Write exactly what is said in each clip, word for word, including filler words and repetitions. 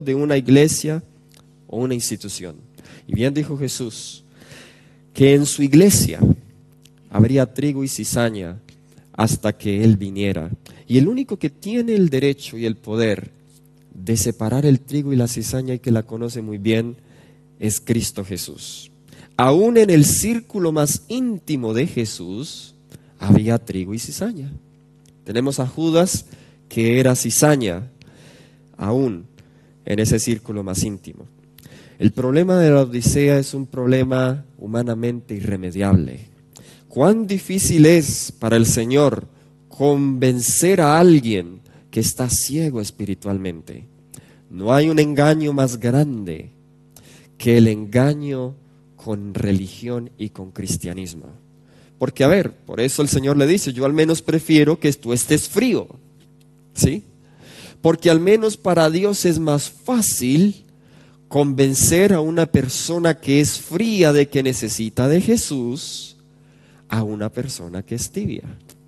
de una iglesia o una institución. Y bien dijo Jesús que en su iglesia habría trigo y cizaña hasta que Él viniera. Y el único que tiene el derecho y el poder de separar el trigo y la cizaña, y que la conoce muy bien, es Cristo Jesús. Aún en el círculo más íntimo de Jesús había trigo y cizaña. Tenemos a Judas, que era cizaña, aún en ese círculo más íntimo. El problema de la Odisea es un problema humanamente irremediable. Cuán difícil es para el Señor convencer a alguien que está ciego espiritualmente. No hay un engaño más grande que el engaño con religión y con cristianismo. Porque, a ver, por eso el Señor le dice, yo al menos prefiero que tú estés frío, ¿sí? Porque al menos para Dios es más fácil convencer a una persona que es fría de que necesita de Jesús a una persona que es tibia.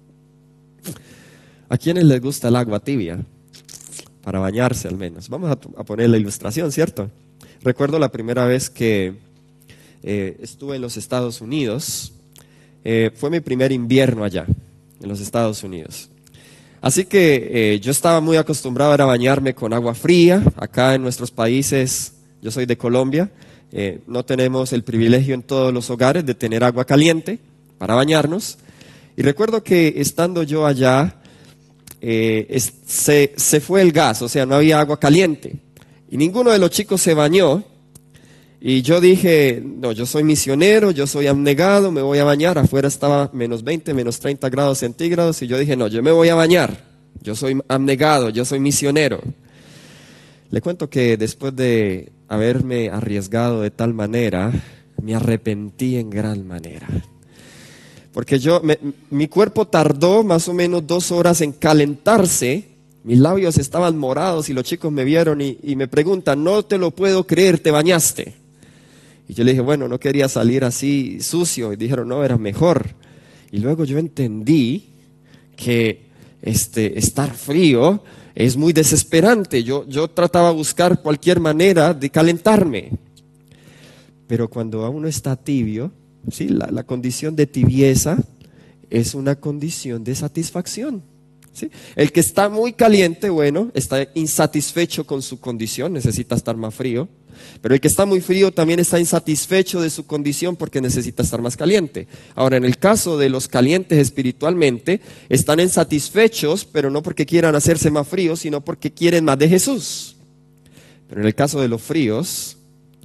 ¿A quiénes les gusta el agua tibia? Para bañarse al menos. Vamos a, a poner la ilustración, ¿cierto? Recuerdo la primera vez que eh, estuve en los Estados Unidos. Eh, fue mi primer invierno allá, en los Estados Unidos. Así que eh, yo estaba muy acostumbrado a bañarme con agua fría. Acá en nuestros países, yo soy de Colombia, eh, no tenemos el privilegio en todos los hogares de tener agua caliente para bañarnos. Y recuerdo que estando yo allá, eh, es, se, se fue el gas, o sea, no había agua caliente. Y ninguno de los chicos se bañó. Y yo dije, no, yo soy misionero, yo soy abnegado, me voy a bañar. Afuera estaba menos veinte, menos treinta grados centígrados. Y yo dije, no, yo me voy a bañar. Yo soy abnegado, yo soy misionero. Le cuento que después de haberme arriesgado de tal manera, me arrepentí en gran manera. Porque yo, me, mi cuerpo tardó más o menos dos horas en calentarse. Mis labios estaban morados y los chicos me vieron y, y me preguntan, no te lo puedo creer, ¿te bañaste? Y yo le dije, bueno, no quería salir así sucio. Y dijeron, no, era mejor. Y luego yo entendí que este, estar frío es muy desesperante. Yo, yo trataba de buscar cualquier manera de calentarme. Pero cuando uno está tibio, ¿sí? la, la condición de tibieza es una condición de satisfacción. ¿Sí? El que está muy caliente, bueno, está insatisfecho con su condición, necesita estar más frío. Pero el que está muy frío también está insatisfecho de su condición porque necesita estar más caliente. Ahora, en el caso de los calientes espiritualmente, están insatisfechos, pero no porque quieran hacerse más fríos, sino porque quieren más de Jesús. Pero en el caso de los fríos,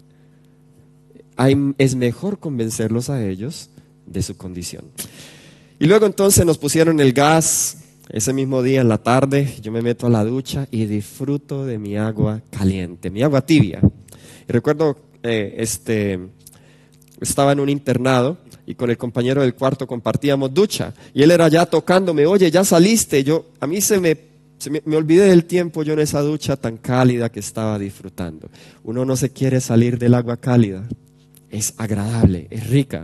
hay, es mejor convencerlos a ellos de su condición. Y luego entonces nos pusieron el gas. Ese mismo día en la tarde yo me meto a la ducha y disfruto de mi agua caliente, mi agua tibia. Y recuerdo, eh, este, estaba en un internado y con el compañero del cuarto compartíamos ducha. Y él era ya tocándome, oye, ya saliste. Yo, a mí se me, se me, me olvidé del tiempo yo en esa ducha tan cálida que estaba disfrutando. Uno no se quiere salir del agua cálida. Es agradable, es rica.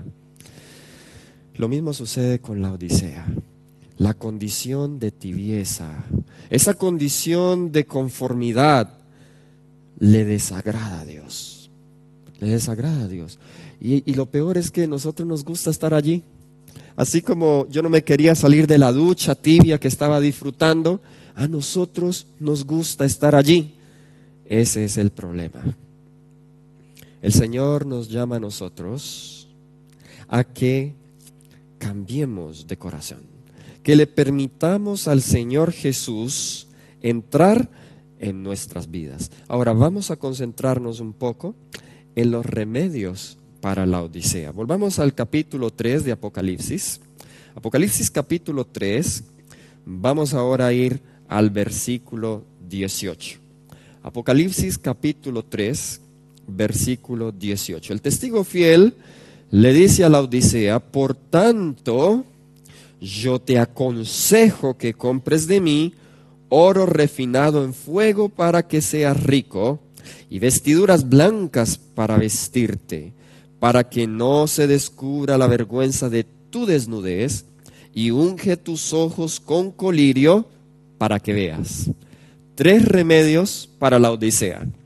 Lo mismo sucede con la Odisea. La condición de tibieza, esa condición de conformidad le desagrada a Dios, le desagrada a Dios. Y, y lo peor es que a nosotros nos gusta estar allí. Así como yo no me quería salir de la ducha tibia que estaba disfrutando, a nosotros nos gusta estar allí. Ese es el problema. El Señor nos llama a nosotros a que cambiemos de corazón. Que le permitamos al Señor Jesús entrar en nuestras vidas. Ahora vamos a concentrarnos un poco en los remedios para la Odisea. Volvamos al capítulo tres de Apocalipsis. Apocalipsis capítulo tres, vamos ahora a ir al versículo dieciocho. Apocalipsis capítulo tres, versículo dieciocho. El testigo fiel le dice a la Odisea, por tanto, yo te aconsejo que compres de mí oro refinado en fuego para que seas rico y vestiduras blancas para vestirte, para que no se descubra la vergüenza de tu desnudez, y unge tus ojos con colirio para que veas. Tres remedios para la Odisea.